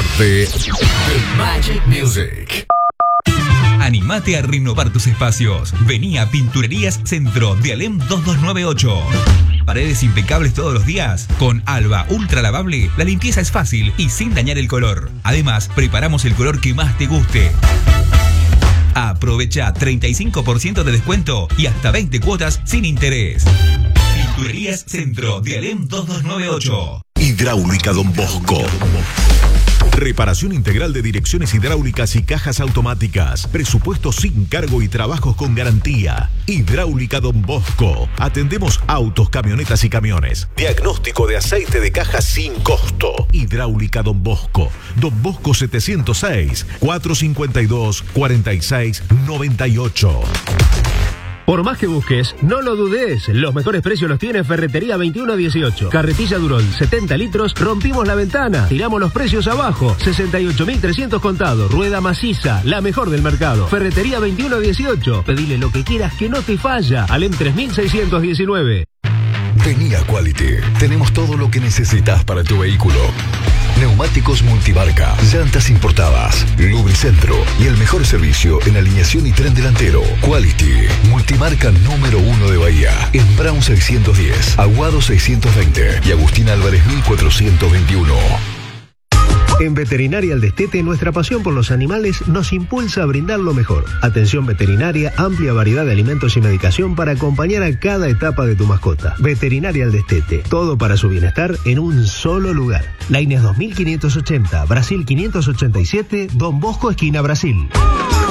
norte de Magic Music. Animate a renovar tus espacios. Vení a Pinturerías Centro de Alem 2298. Paredes impecables todos los días. Con Alba Ultra Lavable, la limpieza es fácil y sin dañar el color. Además, preparamos el color que más te guste. Aprovecha 35% de descuento y hasta 20 cuotas sin interés. Pinturerías Centro de Alem 2298. Hidráulica Don Bosco. Reparación integral de direcciones hidráulicas y cajas automáticas. Presupuesto sin cargo y trabajos con garantía. Hidráulica Don Bosco. Atendemos autos, camionetas y camiones. Diagnóstico de aceite de caja sin costo. Hidráulica Don Bosco. Don Bosco 706 452 4698. Por más que busques, no lo dudes. Los mejores precios los tiene Ferretería 2118. Carretilla Durón, 70 litros, rompimos la ventana. Tiramos los precios abajo. 68.300 contados. Rueda maciza, la mejor del mercado. Ferretería 2118. Pedile lo que quieras que no te falla. Alem 3619. Vení a Quality. Tenemos todo lo que necesitas para tu vehículo. Neumáticos multimarca, llantas importadas, lubricentro y el mejor servicio en alineación y tren delantero. Quality, multimarca número 1 de Bahía. En Brown 610, Aguado 620 y Agustín Álvarez 1421. En Veterinaria El Destete, nuestra pasión por los animales nos impulsa a brindar lo mejor. Atención veterinaria, amplia variedad de alimentos y medicación para acompañar a cada etapa de tu mascota. Veterinaria El Destete, todo para su bienestar en un solo lugar. Laínez 2580, Brasil 587, Don Bosco, esquina Brasil.